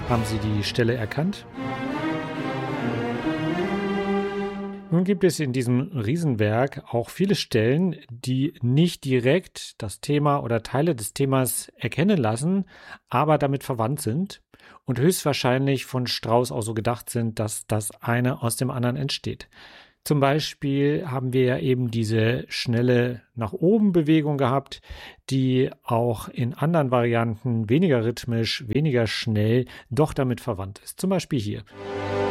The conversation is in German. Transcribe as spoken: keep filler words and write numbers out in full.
Haben Sie die Stelle erkannt? Nun gibt es in diesem Riesenwerk auch viele Stellen, die nicht direkt das Thema oder Teile des Themas erkennen lassen, aber damit verwandt sind und höchstwahrscheinlich von Strauss auch so gedacht sind, dass das eine aus dem anderen entsteht. Zum Beispiel haben wir ja eben diese schnelle nach oben Bewegung gehabt, die auch in anderen Varianten weniger rhythmisch, weniger schnell, doch damit verwandt ist. Zum Beispiel hier.